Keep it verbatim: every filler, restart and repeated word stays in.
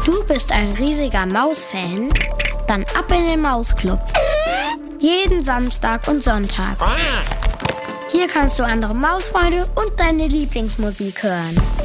Du bist ein riesiger Maus-Fan? Dann ab in den Mausclub. Jeden Samstag und Sonntag. Hier kannst du andere Mausfreunde und deine Lieblingsmusik hören.